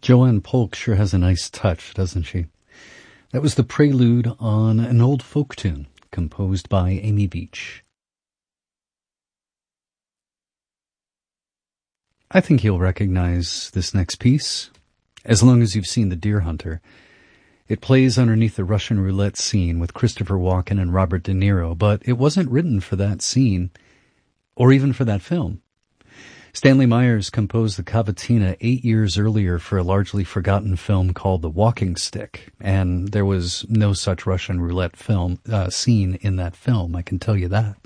Joanne Polk sure has a nice touch, doesn't she? That was the prelude on an old folk tune composed by Amy Beach. I think you'll recognize this next piece, as long as you've seen The Deer Hunter. It plays underneath the Russian roulette scene with Christopher Walken and Robert De Niro, but it wasn't written for that scene, or even for that film. Stanley Myers composed the cavatina 8 years earlier for a largely forgotten film called The Walking Stick, and there was no such Russian roulette scene in that film, I can tell you that.